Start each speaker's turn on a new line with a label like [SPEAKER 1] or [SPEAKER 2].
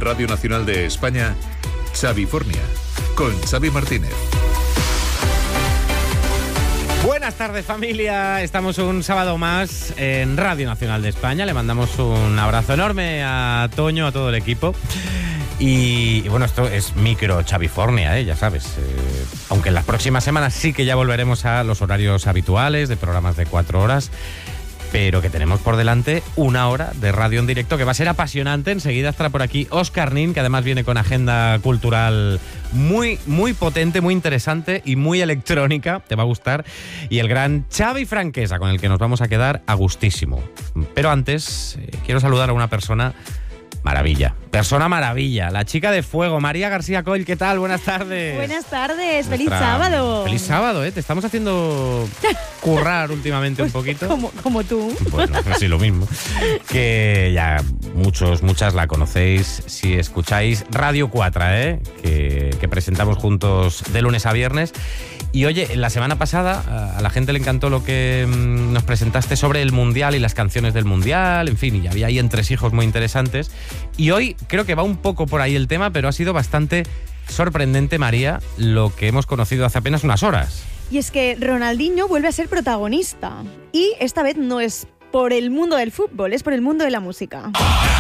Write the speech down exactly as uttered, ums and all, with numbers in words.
[SPEAKER 1] Radio Nacional de España, Xavifornia, con Xavi Martínez.
[SPEAKER 2] Buenas tardes, familia. Estamos un sábado más en Radio Nacional de España. Le mandamos un abrazo enorme a Toño, a todo el equipo. Y, y bueno, esto es micro Xavifornia, ¿eh? Ya sabes. Eh, aunque en las próximas semanas sí que ya volveremos a los horarios habituales de programas de cuatro horas. Pero que tenemos por delante una hora de radio en directo que va a ser apasionante. Enseguida estará por aquí Óscar Nin, que además viene con agenda cultural muy, muy potente, muy interesante y muy electrónica. Te va a gustar. Y el gran Xavi Franquesa, con el que nos vamos a quedar a gustísimo. Pero antes, eh, quiero saludar a una persona maravilla. Persona maravilla. La chica de fuego, María García Coll. ¿Qué tal? Buenas tardes.
[SPEAKER 3] Buenas tardes. Feliz
[SPEAKER 2] Nuestra...
[SPEAKER 3] sábado.
[SPEAKER 2] Feliz sábado, ¿eh? Te estamos haciendo currar últimamente un poquito.
[SPEAKER 3] Como, como tú.
[SPEAKER 2] Bueno, así lo mismo. Que ya muchos, muchas la conocéis si escucháis Radio cuatro, ¿eh? Que, que presentamos juntos de lunes a viernes. Y oye, la semana pasada a la gente le encantó lo que mmm, nos presentaste sobre el Mundial y las canciones del Mundial, en fin, y había ahí entresijos muy interesantes. Y hoy creo que va un poco por ahí el tema, pero ha sido bastante sorprendente, María, lo que hemos conocido hace apenas unas horas.
[SPEAKER 3] Y es que Ronaldinho vuelve a ser protagonista. Y esta vez no es por el mundo del fútbol, es por el mundo de la música.